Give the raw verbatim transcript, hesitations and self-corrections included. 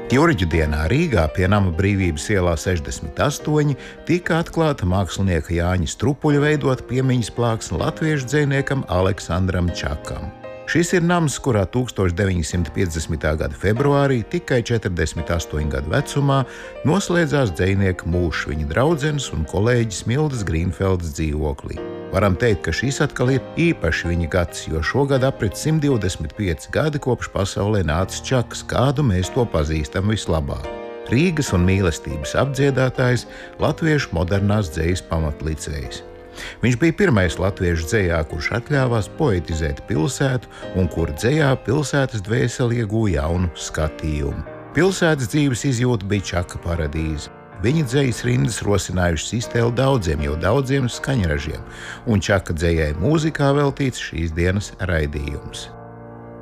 Jurģu dienā Rīgā pie nama Brīvības ielā sešdesmit astoņi tika atklāta mākslinieka Jāņa Strupuļa veidota piemiņas plāksne latviešu dzejniekam Aleksandram Čakam. Šis ir nams, kurā tūkstoš deviņi simti piecdesmitā gada februārī, tikai četrdesmit astoņu gadu vecumā, noslēdzās dzejnieka mūžs viņa draudzenes un kolēģis Mildas Grīnfeldes dzīvoklī. Varam teikt, ka šis atkal ir īpašs viņa gads, jo šogad aprit simt divdesmit pieci gadi kopš pasaulē nācis Čaks, kādu mēs to pazīstam vislabāk. Rīgas un mīlestības apdziedātājs, latviešu modernās dzejas pamatlicējs. Viņš bija pirmais latviešu dzejā, kurš atļāvās poetizēt pilsētu un kur dzejā pilsētas dvēseli iegūja jaunu skatījumu. Pilsētas dzīves izjūta bija Čaka paradīze. Viņa dzejas rindas rosinājušas iztēli daudziem, jau daudziem skaņražiem, un Čaka dzejai mūzikā veltīts šīs dienas raidījums.